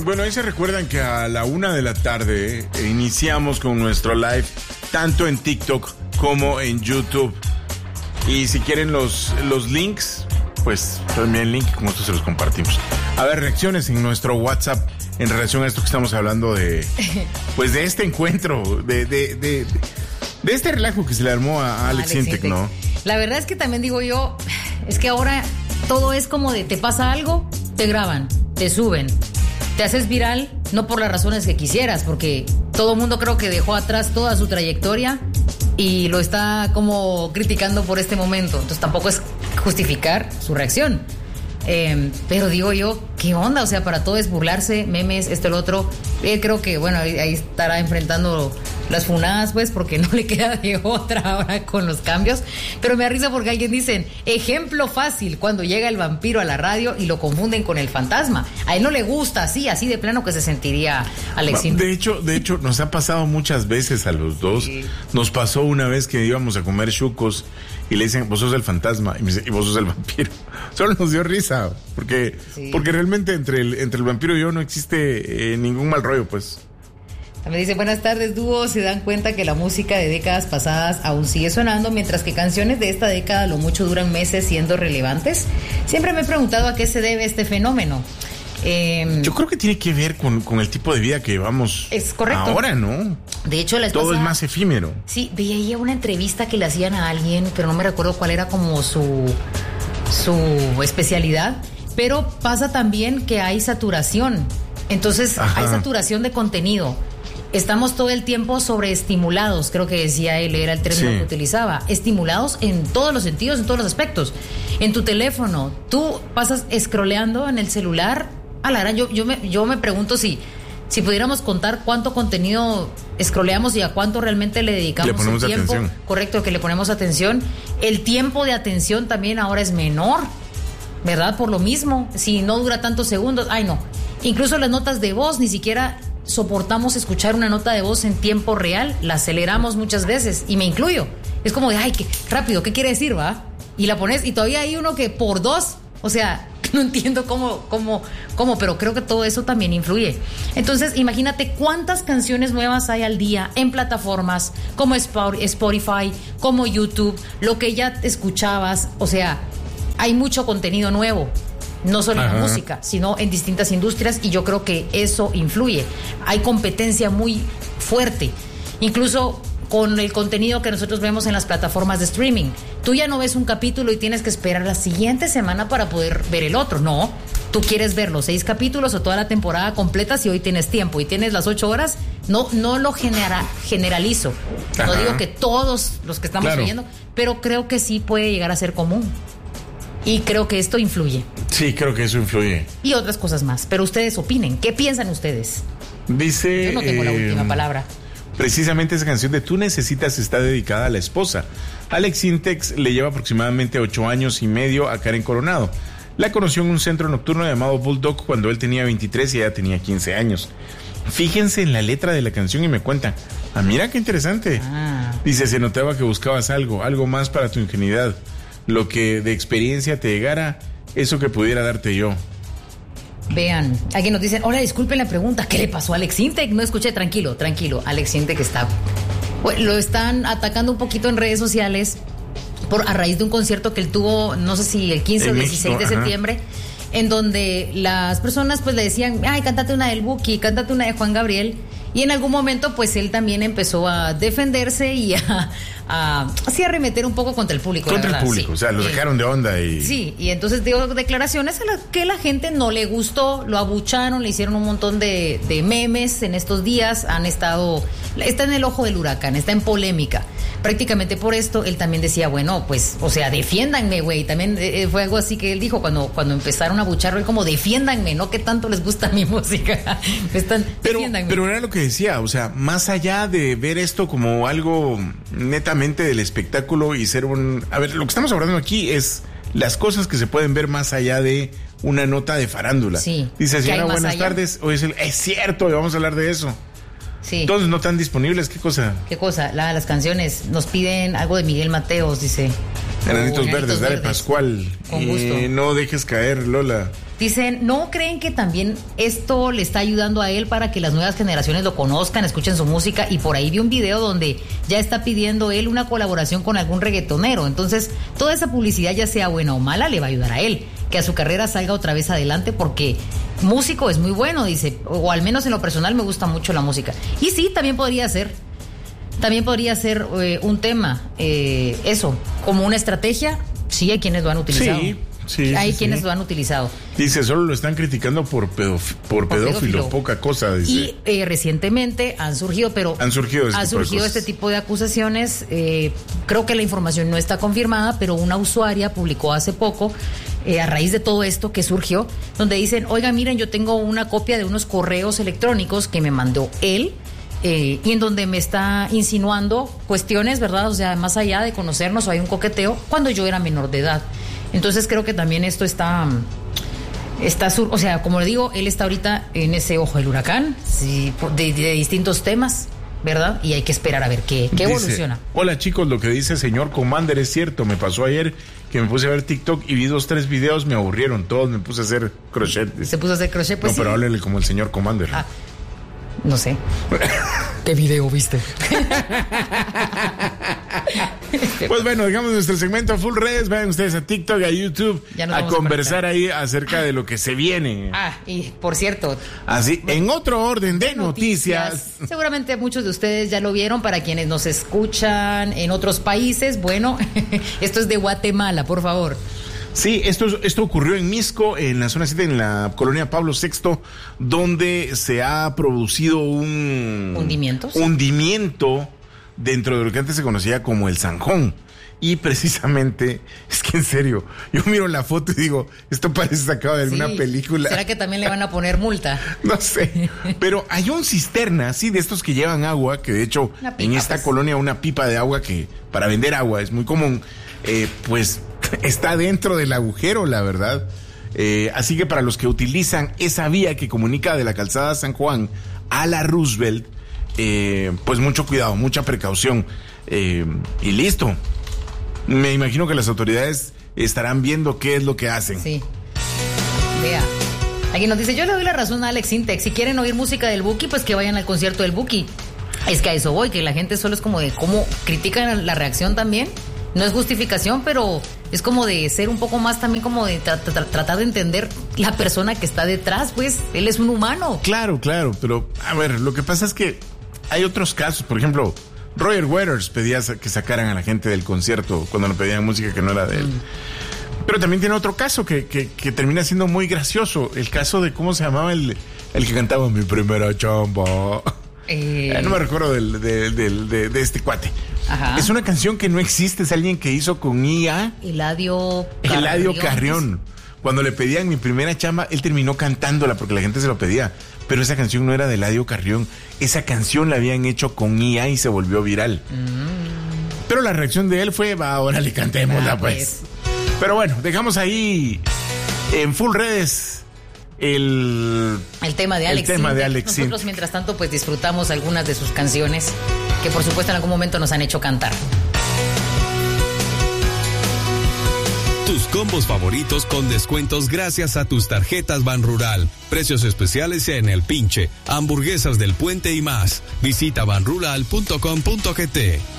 Bueno, ahí se recuerdan que a la 1:00 p.m. iniciamos con nuestro live, tanto en TikTok como en YouTube. Y si quieren los links, pues también el link, como esto se los compartimos. A ver, reacciones en nuestro WhatsApp en relación a esto que estamos hablando de, pues de este encuentro, de este relajo que se le armó a Alex Sintek, ¿no? La verdad es que también digo yo, es que ahora todo es como de te pasa algo, te graban, te suben, te haces viral, no por las razones que quisieras, porque todo el mundo creo que dejó atrás toda su trayectoria y lo está como criticando por este momento. Entonces tampoco es justificar su reacción. Pero digo yo, ¿qué onda? O sea, para todo es burlarse, memes, esto, el otro. Él creo que, bueno, ahí estará enfrentando las funadas, pues, porque no le queda de otra ahora con los cambios. Pero me da risa porque alguien dice, ejemplo fácil, cuando llega el vampiro a la radio y lo confunden con el fantasma. A él no le gusta así de plano que se sentiría Alex Sintek. De hecho, nos ha pasado muchas veces a los dos. Sí. Nos pasó una vez que íbamos a comer chucos y le dicen, vos sos el fantasma, y me dice, y vos sos el vampiro. Solo nos dio risa, porque realmente entre el vampiro y yo no existe ningún mal rollo, pues. Me dice, buenas tardes, dúo. Se dan cuenta que la música de décadas pasadas aún sigue sonando, mientras que canciones de esta década lo mucho duran meses siendo relevantes. Siempre me he preguntado a qué se debe este fenómeno. Yo creo que tiene que ver con el tipo de vida que llevamos. Es correcto. Ahora, ¿no? De hecho, todo es más efímero. Sí, veía una entrevista que le hacían a alguien, pero no me recuerdo cuál era como su especialidad. Pero pasa también que hay saturación. Entonces, hay saturación de contenido. Estamos todo el tiempo sobreestimulados, creo que decía él, era el término que utilizaba. Estimulados en todos los sentidos, en todos los aspectos. En tu teléfono, tú pasas scrolleando en el celular. A la gran, yo me pregunto si pudiéramos contar cuánto contenido scrolleamos y a cuánto realmente le dedicamos el tiempo. Atención. Correcto, que le ponemos atención. El tiempo de atención también ahora es menor, ¿verdad? Por lo mismo, si no dura tantos segundos, no. Incluso las notas de voz, ni siquiera soportamos escuchar una nota de voz en tiempo real, la aceleramos muchas veces, y me incluyo. Es como de, qué rápido, ¿qué quiere decir, va? Y la pones, y todavía hay uno que por 2, o sea, no entiendo cómo, pero creo que todo eso también influye. Entonces, imagínate cuántas canciones nuevas hay al día en plataformas como Spotify, como YouTube, lo que ya escuchabas, o sea, hay mucho contenido nuevo. No solo en la música, sino en distintas industrias, y yo creo que eso influye. Hay competencia muy fuerte, incluso con el contenido que nosotros vemos en las plataformas de streaming. Tú ya no ves un capítulo y tienes que esperar la siguiente semana para poder ver el otro. No, tú quieres ver los 6 capítulos o toda la temporada completa si hoy tienes tiempo y tienes las 8 horas. No lo generalizo. No digo que todos los que estamos oyendo, pero creo que sí puede llegar a ser común. Y creo que esto influye. Sí, creo que eso influye. Y otras cosas más. Pero ustedes opinen. ¿Qué piensan ustedes? Dice... Yo no tengo la última palabra. Precisamente esa canción de Tú Necesitas está dedicada a la esposa. Alex Sintek le lleva aproximadamente 8 años y medio a Karen Coronado. La conoció en un centro nocturno llamado Bulldog cuando él tenía 23 y ella tenía 15 años. Fíjense en la letra de la canción y me cuentan. Mira qué interesante. Dice, se notaba que buscabas algo más para tu ingenuidad. Lo que de experiencia te llegara, eso que pudiera darte yo. Vean, alguien nos dice, hola, disculpen la pregunta, ¿qué le pasó a Alex Sintek? No escuché, tranquilo, Alex Sintek está... Bueno, lo están atacando un poquito en redes sociales a raíz de un concierto que él tuvo, no sé si el 15 o 16 de septiembre, en donde las personas pues le decían, cántate una del Buki, cántate una de Juan Gabriel, y en algún momento pues él también empezó a defenderse y así a arremeter un poco contra el público. Contra el público, o sea, lo dejaron de onda y... Sí, y entonces dio declaraciones a las que la gente no le gustó, lo abucharon, le hicieron un montón de memes en estos días, está en el ojo del huracán, está en polémica. Prácticamente por esto, él también decía, bueno, pues, o sea, defiéndanme, güey. También fue algo así que él dijo cuando empezaron a abucharlo, él como, defiéndanme, ¿no? ¿Qué tanto les gusta mi música? Defiéndanme. Pero era lo que decía, o sea, más allá de ver esto como algo netamente del espectáculo y ser A ver, lo que estamos hablando aquí es las cosas que se pueden ver más allá de una nota de farándula. Sí. Dice, señora, buenas tardes. Hoy es cierto, vamos a hablar de eso. Sí. Todos no están disponibles, ¿qué cosa? Las canciones. Nos piden algo de Miguel Mateos, dice. Enanitos Verdes, dale Pascual. Con gusto. No dejes caer, Lola. Dicen, ¿no creen que también esto le está ayudando a él para que las nuevas generaciones lo conozcan, escuchen su música? Y por ahí vi un video donde ya está pidiendo él una colaboración con algún reggaetonero. Entonces, toda esa publicidad, ya sea buena o mala, le va a ayudar a él, que a su carrera salga otra vez adelante, porque músico es muy bueno, dice, o al menos en lo personal me gusta mucho la música. Y sí, también podría ser un tema, eso, como una estrategia. Sí, hay quienes lo han utilizado. Hay quienes lo han utilizado. Dice, solo lo están criticando por pedófilo, poca cosa, dice. Y recientemente han surgido este tipo de acusaciones. Creo que la información no está confirmada, pero una usuaria publicó hace poco, a raíz de todo esto que surgió, donde dicen, oiga, miren, yo tengo una copia de unos correos electrónicos que me mandó él, y en donde me está insinuando cuestiones, ¿verdad? O sea, más allá de conocernos, hay un coqueteo cuando yo era menor de edad. Entonces creo que también esto o sea, como le digo, él está ahorita en ese ojo del huracán, sí, de distintos temas, ¿verdad? Y hay que esperar a ver qué evoluciona. Hola chicos, lo que dice señor Commander es cierto. Me pasó ayer que me puse a ver TikTok y vi 2-3 videos, me aburrieron todos, me puse a hacer crochet. ¿Se puso a hacer crochet? Pues no, pero háblele como el señor Commander. No sé. ¿Qué video viste? Pues bueno, dejamos nuestro segmento Full Redes. Vayan ustedes a TikTok, a YouTube, a conversar ahí acerca de lo que se viene. Y por cierto, así, en otro orden de noticias. Seguramente muchos de ustedes ya lo vieron. Para quienes nos escuchan en otros países, bueno, esto es de Guatemala, por favor. Sí, esto ocurrió en Misco, en la zona 7, en la colonia Pablo VI, donde se ha producido un hundimiento dentro de lo que antes se conocía como el Zanjón. Y precisamente, es que en serio, yo miro la foto y digo, esto parece sacado de alguna película. ¿Será que también le van a poner multa? No sé, pero hay un cisterna, sí, de estos que llevan agua, que de hecho en esta colonia una pipa de agua que para vender agua es muy común, pues está dentro del agujero, la verdad. Así que para los que utilizan esa vía que comunica de la calzada San Juan a la Roosevelt, pues mucho cuidado, mucha precaución, y listo. Me imagino que las autoridades estarán viendo qué es lo que hacen. Sí. Vea. Aquí nos dice, yo le doy la razón a Alex Sintek. Si quieren oír música del Buki, pues que vayan al concierto del Buki. Es que a eso voy, que la gente solo es como de cómo critican la reacción también. No es justificación, pero es como de ser un poco más también como de tratar de entender la persona que está detrás, pues él es un humano. Claro, pero a ver, lo que pasa es que hay otros casos, por ejemplo, Roger Waters pedía que sacaran a la gente del concierto cuando le pedían música que no era de él. Pero también tiene otro caso que termina siendo muy gracioso, el caso de cómo se llamaba el que cantaba Mi Primera Chamba. No me recuerdo de este cuate. Ajá. Es una canción que no existe, es alguien que hizo con IA. Eladio Carrión. Cuando le pedían Mi Primera Chamba, él terminó cantándola porque la gente se lo pedía. Pero esa canción no era de Eladio Carrión. Esa canción la habían hecho con IA y se volvió viral. Pero la reacción de él fue, ahora le cantémosla, pues. Pero bueno, dejamos ahí en Full Redes el tema de Alex. Nosotros, mientras tanto, pues disfrutamos algunas de sus canciones que, por supuesto, en algún momento nos han hecho cantar. Tus combos favoritos con descuentos gracias a tus tarjetas Banrural. Precios especiales en El Pinche, hamburguesas del Puente y más. Visita banrural.com.gt.